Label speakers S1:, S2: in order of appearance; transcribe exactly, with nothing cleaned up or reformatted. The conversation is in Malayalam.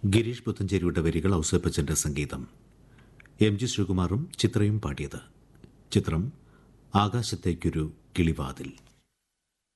S1: ഗിരീഷ് പുത്തഞ്ചേരിയുടെ വരികൾ ഔസേപ്പച്ചന്റെ സംഗീതം. എം ജി ശ്രീകുമാറും ചിത്രയും പാടിയത്. ചിത്രം ആകാശത്തേക്കൊരു കിളിവാതിൽ.